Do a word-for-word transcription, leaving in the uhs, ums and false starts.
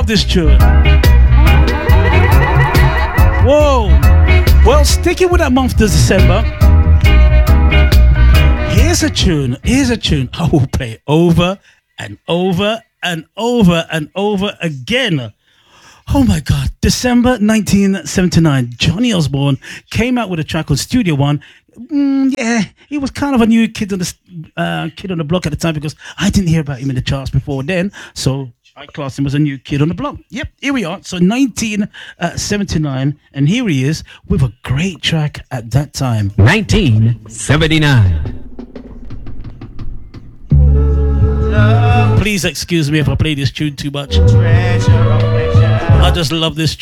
love this tune. Whoa. Well, sticking with that month of December, here's a tune. Here's a tune I will play over and over and over and over again. Oh my God. December nineteen seventy-nine. Johnny Osborne came out with a track on Studio One. Mm, yeah, he was kind of a new kid on the uh, kid on the block at the time because I didn't hear about him in the charts before then. So I classed him as a new kid on the block. Yep, here we are. So nineteen seventy-nine, and here he is with a great track at that time. nineteen seventy-nine. Please excuse me if I play this tune too much. I just love this tune.